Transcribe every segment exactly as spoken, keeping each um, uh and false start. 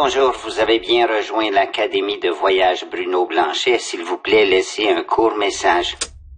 Bonjour, vous avez bien rejoint l'Académie de voyage Bruno Blanchet. S'il vous plaît, laissez un court message.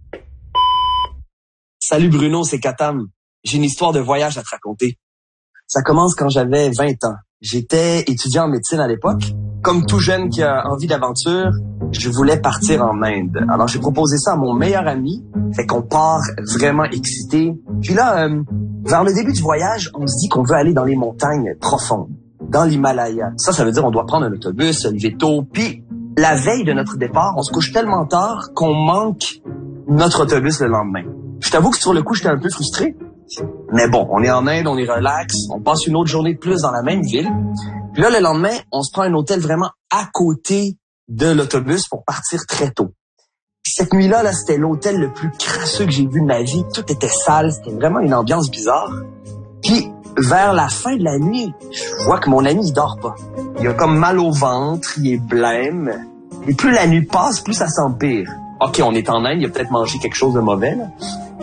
Salut Bruno, c'est Katam. J'ai une histoire de voyage à te raconter. Ça commence quand j'avais vingt ans. J'étais étudiant en médecine à l'époque. Comme tout jeune qui a envie d'aventure, je voulais partir en Inde. Alors j'ai proposé ça à mon meilleur ami. Fait qu'on part vraiment excité. Puis là, euh, vers le début du voyage, on se dit qu'on veut aller dans les montagnes profondes, dans l'Himalaya. Ça, ça veut dire on doit prendre un autobus, un veto. Puis la veille de notre départ, on se couche tellement tard qu'on manque notre autobus le lendemain. Je t'avoue que sur le coup, j'étais un peu frustré. Mais bon, on est en Inde, on est relax, on passe une autre journée de plus dans la même ville. Puis là, le lendemain, on se prend un hôtel vraiment à côté de l'autobus pour partir très tôt. Puis cette nuit-là, là, c'était l'hôtel le plus crasseux que j'ai vu de ma vie. Tout était sale, c'était vraiment une ambiance bizarre. Puis vers la fin de la nuit, je vois que mon ami, il dort pas. Il a comme mal au ventre, il est blême. Et plus la nuit passe, plus ça s'empire. OK, on est en Inde, il a peut-être mangé quelque chose de mauvais, là.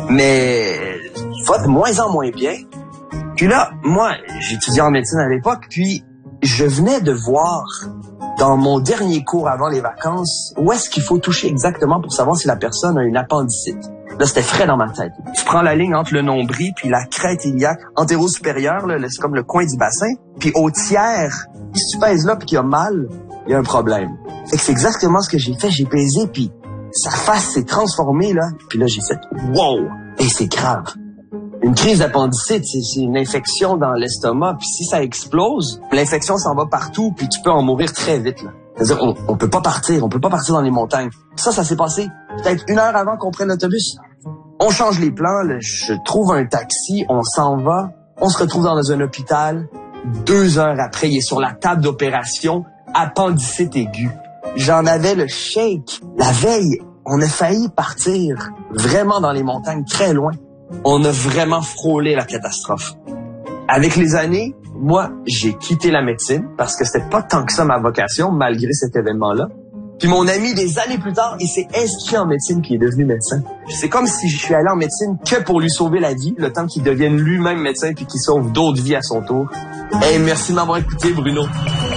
Mais il va de moins en moins bien. Puis là, moi, j'étudiais en médecine à l'époque, puis je venais de voir dans mon dernier cours avant les vacances où est-ce qu'il faut toucher exactement pour savoir si la personne a une appendicite. Là, c'était frais dans ma tête. Tu prends la ligne entre le nombril puis la crête iliaque antéro-supérieure, là, c'est comme le coin du bassin, puis au tiers, si tu pèses là puis qu'il y a mal, il y a un problème. Fait que c'est exactement ce que j'ai fait, j'ai pesé puis sa face s'est transformée, là. Puis là, j'ai fait « wow ». Et c'est grave. Une crise d'appendicite, c'est, c'est une infection dans l'estomac. Puis si ça explose, l'infection s'en va partout, puis tu peux en mourir très vite, là. C'est-à-dire, on, on peut pas partir, on peut pas partir dans les montagnes. Ça, ça s'est passé peut-être une heure avant qu'on prenne l'autobus. On change les plans, là, je trouve un taxi, on s'en va. On se retrouve dans un hôpital. Deux heures après, il est sur la table d'opération, appendicite aiguë. J'en avais le shake. La veille, on a failli partir vraiment dans les montagnes, très loin. On a vraiment frôlé la catastrophe. Avec les années, moi, j'ai quitté la médecine parce que c'était pas tant que ça ma vocation, malgré cet événement-là. Puis mon ami, des années plus tard, il s'est inscrit en médecine puis il est devenu médecin. C'est comme si je suis allé en médecine que pour lui sauver la vie, le temps qu'il devienne lui-même médecin puis qu'il sauve d'autres vies à son tour. Hey, merci de m'avoir écouté, Bruno.